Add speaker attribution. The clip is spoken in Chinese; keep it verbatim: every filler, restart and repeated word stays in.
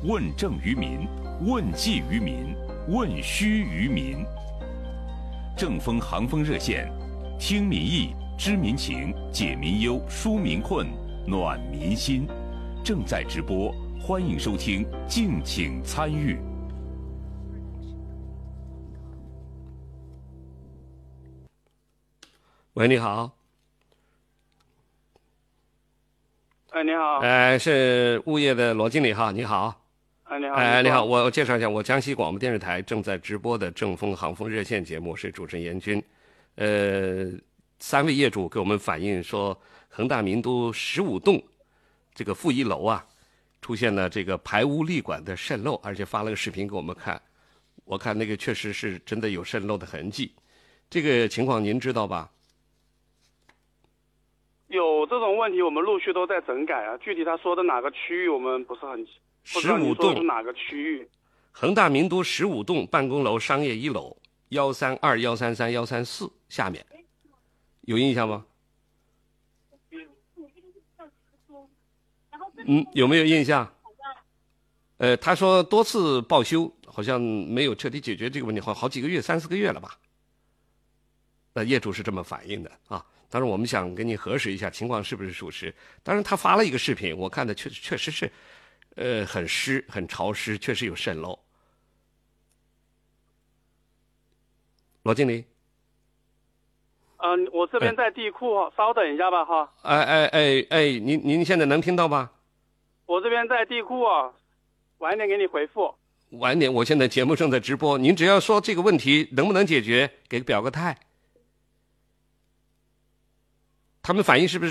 Speaker 1: 问政于民，问计于民，问需于民。正风航风热线，听民意，知民情，解民忧，纾民困，暖民心。正在直播，欢迎收听，敬请参与。
Speaker 2: 喂，你好。
Speaker 3: 哎，你好。
Speaker 2: 哎，是物业的罗经理哈，你好。
Speaker 3: 哎，你好。
Speaker 2: 哎，你好，我我介绍一下，我江西广播电视台正在直播的正风航风热线节目，是主持人严军。呃，三位业主给我们反映说，恒大名都十五栋这个负一楼啊，出现了这个排污沥管的渗漏，而且发了个视频给我们看。我看那个确实是真的有渗漏的痕迹，这个情况您知道吧？
Speaker 3: 有这种问题，我们陆续都在整改啊。具体他说的哪个区域，我们不是很不知道你说的是哪个区域。
Speaker 2: 恒大名都十五栋办公楼商业一楼幺三二幺三三幺三四下面，有印象吗？嗯，有没有印象？呃，他说多次报修，好像没有彻底解决这个问题，好好几个月，三四个月了吧？那业主是这么反映的啊。当然，我们想跟你核实一下情况是不是属实。当然，他发了一个视频，我看的确确实是，呃，很湿、很潮湿，确实有渗漏。罗经理，
Speaker 3: 嗯、呃，我这边在地库，哎、稍等一下吧，哈。
Speaker 2: 哎哎哎哎，您您现在能听到吗？
Speaker 3: 我这边在地库啊，晚一点给你回复。
Speaker 2: 晚点，我现在节目正在直播，您只要说这个问题能不能解决，给表个态。他们反映是不是